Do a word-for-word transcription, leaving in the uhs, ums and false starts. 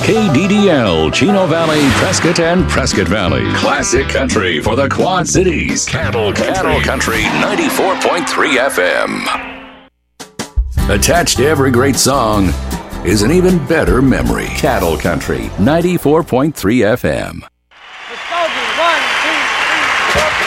K D D L, Chino Valley, Prescott, and Prescott Valley. Classic country for the Quad Cities. Cattle Country. Cattle Country ninety-four point three F M. Attached to every great song is an even better memory. Cattle Country ninety-four point three F M.